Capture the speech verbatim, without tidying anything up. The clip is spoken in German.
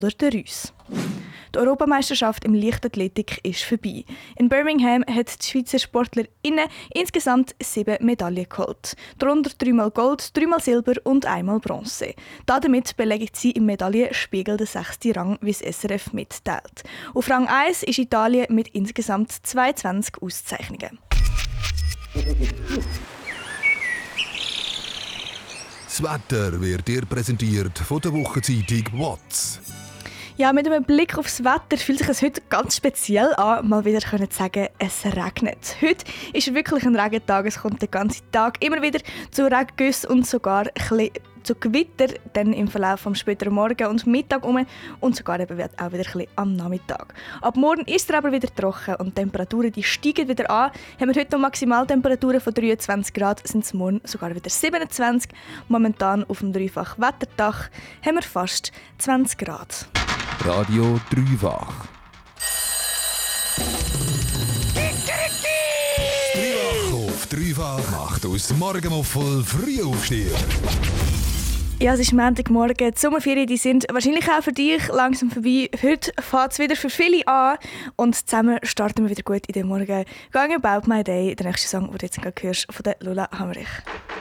oder der Rüss. Die Europameisterschaft im Leichtathletik ist vorbei. In Birmingham hat die Schweizer SportlerInnen insgesamt sieben Medaillen geholt. Darunter dreimal Gold, dreimal Silber und einmal Bronze. Damit belegen sie im Medaillenspiegel den sechsten Rang, wie das S R F mitteilt. Auf Rang eins ist Italien mit insgesamt zweiundzwanzig Auszeichnungen. Das Wetter wird dir präsentiert von der Wochenzeitung «Watts». Ja, mit einem Blick aufs Wetter fühlt sich es heute ganz speziell an, mal wieder zu sagen, es regnet. Heute ist wirklich ein Regentag, es kommt den ganzen Tag immer wieder zu Regengüssen und sogar ein bisschen zu Gewitter, dann im Verlauf des späteren Morgen und Mittag um und sogar eben auch wieder ein bisschen am Nachmittag. Ab morgen ist es aber wieder trocken und die Temperaturen die steigen wieder an. Haben wir heute noch Maximaltemperaturen von dreiundzwanzig Grad, sind es morgen sogar wieder siebenundzwanzig. Momentan auf dem dreifach Wetterdach haben wir fast zwanzig Grad. Radio Dreifach. Dreifach auf Dreifach macht aus Morgenmuffel Frühaufsteher. Ja, es ist Montagmorgen. Die Sommerferien die sind wahrscheinlich auch für dich langsam vorbei. Heute fängt es wieder für viele an. Und zusammen starten wir wieder gut in den Morgen. «Gang About My Day», der nächste Song, den du jetzt gerade hörst, von der Lola Hammerich.